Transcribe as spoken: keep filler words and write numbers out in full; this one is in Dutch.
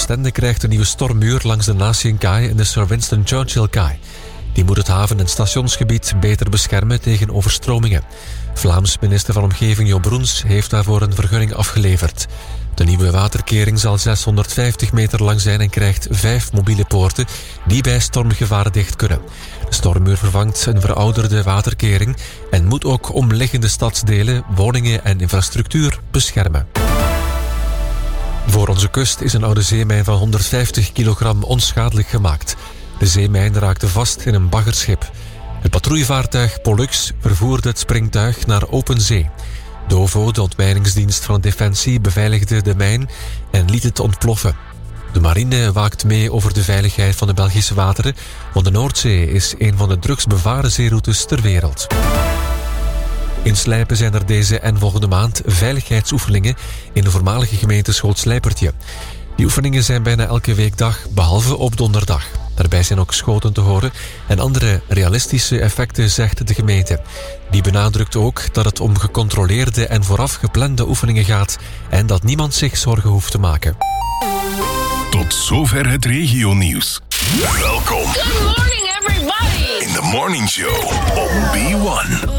Oostende krijgt een nieuwe stormmuur langs de Nationkaai en de Sir Winston Churchill-kaai. Die moet het haven- en stationsgebied beter beschermen tegen overstromingen. Vlaams minister van Omgeving Jo Broens heeft daarvoor een vergunning afgeleverd. De nieuwe waterkering zal zeshonderdvijftig meter lang zijn en krijgt vijf mobiele poorten die bij stormgevaar dicht kunnen. De stormmuur vervangt een verouderde waterkering en moet ook omliggende stadsdelen, woningen en infrastructuur beschermen. Voor onze kust is een oude zeemijn van honderdvijftig kilogram onschadelijk gemaakt. De zeemijn raakte vast in een baggerschip. Het patrouillevaartuig Pollux vervoerde het springtuig naar open zee. De O V O, de ontmijningsdienst van Defensie, beveiligde de mijn en liet het ontploffen. De marine waakt mee over de veiligheid van de Belgische wateren, want de Noordzee is een van de drukst bevaren zeeroutes ter wereld. In Slijpen zijn er deze en volgende maand veiligheidsoefeningen in de voormalige gemeente Schoot-Slijpertje. Die oefeningen zijn bijna elke weekdag, behalve op donderdag. Daarbij zijn ook schoten te horen en andere realistische effecten, zegt de gemeente. Die benadrukt ook dat het om gecontroleerde en vooraf geplande oefeningen gaat en dat niemand zich zorgen hoeft te maken. Tot zover het regionieuws. Welkom. Good morning, everybody. In the Morning Show op B one.